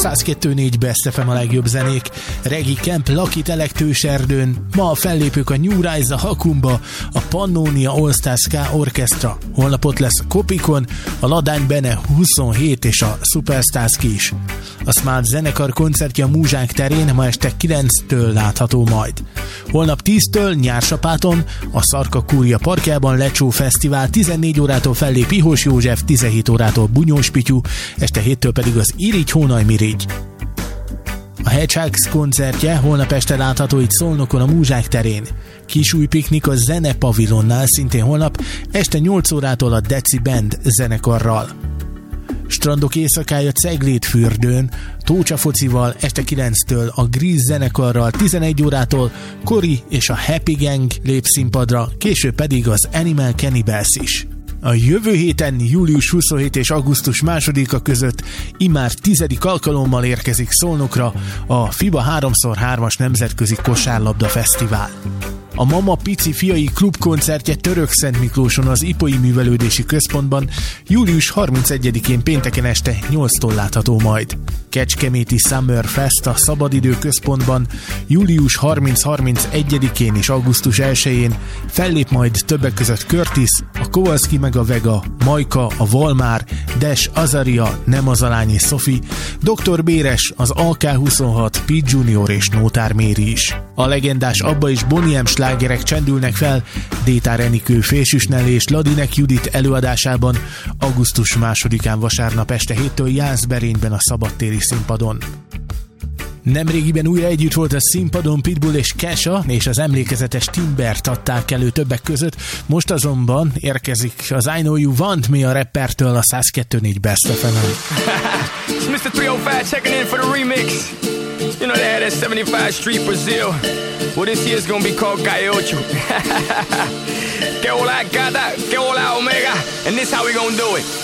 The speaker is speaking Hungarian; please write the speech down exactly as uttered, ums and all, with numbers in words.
száz kettő négy Best ef em a legjobb zenék. Regi Camp, Lakit Elektőserdőn. Ma a fellépők a New Rise, a Hakumba, a Pannonia All Star Ska Orchestra. Holnap ott lesz Kopikon, a Ladány Bene huszonhét és a Superstars is. A Smart zenekar koncertje a Múzsánk terén ma este kilenctől látható majd. Holnap tíztől Nyársapáton, a Szarka Kúria parkjában Lecsó Fesztivál, tizennégy órától fellép Ihós József, tizenhét órától Bunyós Pityu, este héttől pedig az Irigy Hónaj Mirigy. A Hedgehogs koncertje holnap este látható itt Szolnokon a Múzsák terén. Kisúj piknik a Zene Pavilonnál szintén holnap, este nyolc órától a Deci Band zenekarral. Strandok éjszakája Ceglédfürdőn, Tócsa focival este kilenctől a Grease zenekarral, tizenegy órától Kori és a Happy Gang lép színpadra, később pedig az Animal Cannibals is. A jövő héten július huszonhetedike és augusztus másodika között immár tizedik alkalommal érkezik Szolnokra a FIBA három szor hármas Nemzetközi Kosárlabda Fesztivál. A Mama Pici fiai klubkoncertje Törökszentmiklóson az Ipoly Művelődési Központban július harmincegyedikén pénteken este nyolctól látható majd. Kecskeméti Summer Fest a Szabadidő Központban július harminc-harmincegyedikén és augusztus elsején fellép majd többek között Curtis, a Kowalski meg a Vega, Majka, a Volmár, Des, Azaria, Nemazalány és Sophie, doktor Béres, az á ká huszonhat, Pete Junior és Nótár Méri is. A legendás Abba és Bonnie M slágerek csendülnek fel Détár Enikő, Fésűsnel és Ladinek Judit előadásában augusztus másodikán vasárnap este héttől Jászberényben a szabadtéri színpadon. Nemrégiben újra együtt volt a színpadon Pitbull és Kesha, és az emlékezetes Timbert adták elő többek között, most azonban érkezik az I Know You Want Me a rappertől a száz kettő négy Best ef em-en. It's mister three oh five checking in for the remix. You know they had that seventy-five Street Brazil. Well, this year's gonna be called Calle Ocho. Que hola gata, que hola omega. And this how we gonna do it.